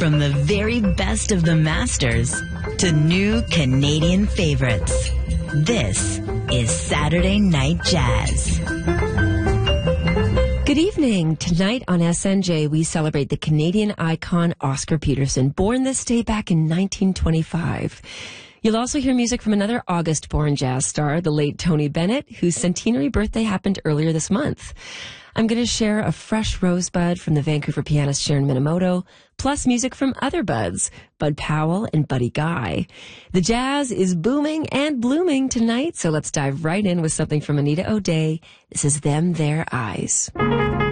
From the very best of the masters to new Canadian favorites, this is Saturday Night Jazz. Good evening. Tonight on SNJ, we celebrate the Canadian icon Oscar Peterson, born this day back in 1925. You'll also hear music from another August-born jazz star, the late Tony Bennett, whose centenary birthday happened earlier this month. I'm going to share a fresh rosebud from the Vancouver pianist Sharon Minamoto, plus music from other buds, Bud Powell and Buddy Guy. The jazz is booming and blooming tonight, so let's dive right in with something from Anita O'Day. This is Them Their Eyes.